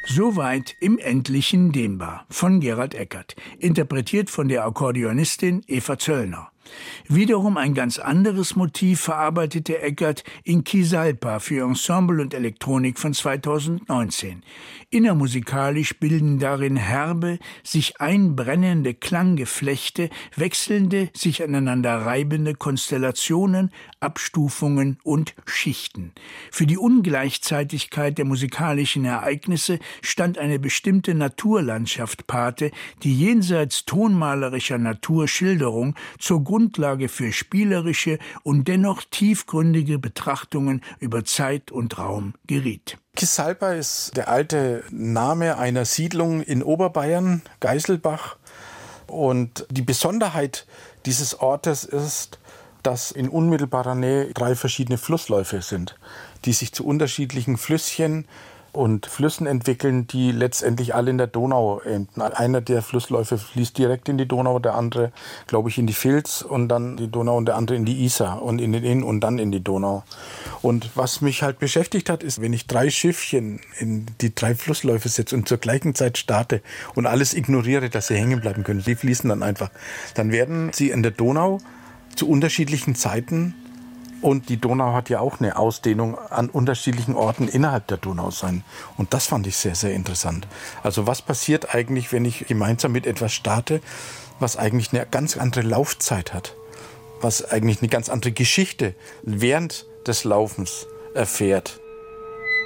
Soweit im Endlichen dehnbar von Gerald Eckert, interpretiert von der Akkordeonistin Eva Zöllner. Wiederum ein ganz anderes Motiv verarbeitete Eckert in Qisalpa für Ensemble und Elektronik von 2019. Innermusikalisch bilden darin herbe, sich einbrennende Klanggeflechte, wechselnde, sich aneinander reibende Konstellationen, Abstufungen und Schichten. Für die Ungleichzeitigkeit der musikalischen Ereignisse stand eine bestimmte Naturlandschaft Pate, die jenseits tonmalerischer Naturschilderung zur Grundlage für spielerische und dennoch tiefgründige Betrachtungen über Zeit und Raum geriet. Qisalpa ist der alte Name einer Siedlung in Oberbayern, Geiselbach. Und die Besonderheit dieses Ortes ist, dass in unmittelbarer Nähe 3 verschiedene Flussläufe sind, die sich zu unterschiedlichen Flüsschen und Flüssen entwickeln, die letztendlich alle in der Donau enden. Einer der Flussläufe fließt direkt in die Donau, der andere, glaube ich, in die Vils und dann die Donau und der andere in die Isar und in den Inn und dann in die Donau. Und was mich halt beschäftigt hat, ist, wenn ich 3 Schiffchen in die 3 Flussläufe setze und zur gleichen Zeit starte und alles ignoriere, dass sie hängen bleiben können, die fließen dann einfach, dann werden sie in der Donau zu unterschiedlichen Zeiten. Und die Donau hat ja auch eine Ausdehnung an unterschiedlichen Orten innerhalb der Donau sein. Und das fand ich sehr, sehr interessant. Also was passiert eigentlich, wenn ich gemeinsam mit etwas starte, was eigentlich eine ganz andere Laufzeit hat, was eigentlich eine ganz andere Geschichte während des Laufens erfährt.